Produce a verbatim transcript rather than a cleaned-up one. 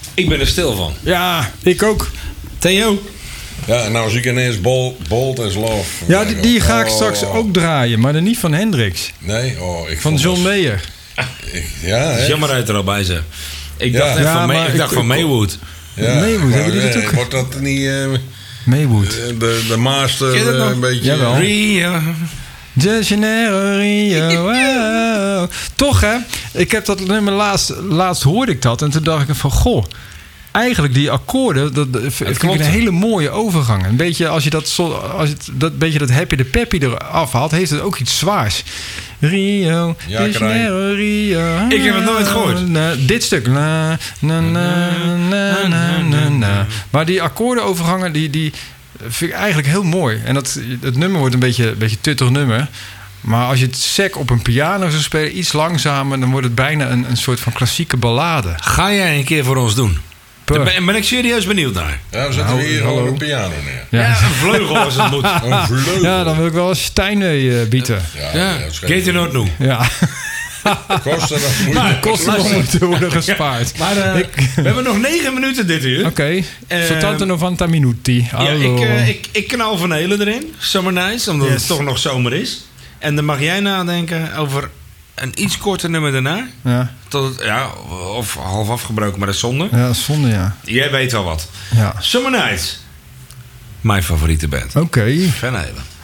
Ik ben er stil van. Ja, ik ook. Theo? Ja, nou zie ik ineens Bold, Bold as Love. Ja, die, die ga ik Oh. straks ook draaien, maar dan niet van Hendrix. Nee, oh, ik Van vond John dat- Mayer. ik- Ja, hè? Jammer dat je er al bij zijn. Ik Ja. dacht echt Ja, van, May- maar ik dacht ik- van ik- Maywood. Ja, Maywood, maar, hebben jullie dat eh, ook? Wordt dat niet eh, Maywood. de, de master Ken je dat eh, nog? een beetje... Jawel. Ria. De Janeiro Rio. Wow. Toch hè? Ik heb dat nummer laatst, laatst hoorde ik dat en toen dacht ik van goh. Eigenlijk die akkoorden, dat dat vind ik klopt. een hele mooie overgang. Een beetje als je dat, zo, als je het, dat beetje dat happy de peppy eraf haalt, heeft het ook iets zwaars. Rio, Ja, de Janeiro Rio. Ik heb het nooit gehoord. Na, dit stuk. Na, na, na, na, na, na, na. Maar die akkoordenovergangen, die, die vind ik eigenlijk heel mooi. En dat, het nummer wordt een beetje een beetje tuttig nummer. Maar als je het sec op een piano zou spelen, iets langzamer, dan wordt het bijna een, een soort van klassieke ballade. Ga jij een keer voor ons doen? Puh. Daar ben, ben ik serieus benieuwd naar. Ja, we zetten Nou, hier hallo. gewoon een piano neer. Ja, Ja, een vleugel als het moet. Een vleugel. ja dan wil ik wel een Steinway eh, bieden. Ja, Ja, dat is geen- Gator Noord nu. Ja, Kosten, dat moet je... Maar- kosten Luister. moeten worden gespaard. Maar eh, Ik- we hebben nog negen minuten dit uur. Oké, Eh, soltanto novanta minuti. Ja, Hallo. ik, eh, ik, ik knal Van Helen erin. Summer Nights, omdat Yes. het toch nog zomer is. En dan mag jij nadenken over een iets korter nummer daarna. Ja, Tot, het- ja, of half afgebroken, maar dat is zonde. ja, dat is zonde, ja. Jij weet wel wat. ja. Summer Nights. Mijn favoriete band. Oké. Van Helen.